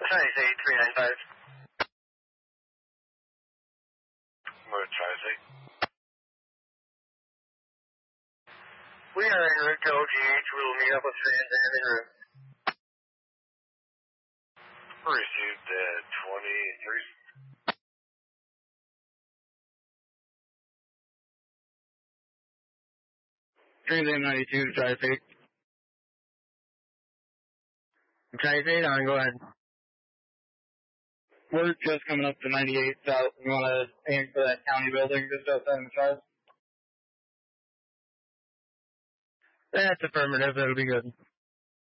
Tri-State 395. What, Tri-State? We are en route to OGH. We will meet up with Trans Am en route. Received 23. Trans Am 92 to Tri-State. Tri-State on, go ahead. We're just coming up to 98 south. You want to aim for that county building just outside of the tribe? That's affirmative. That'll be good.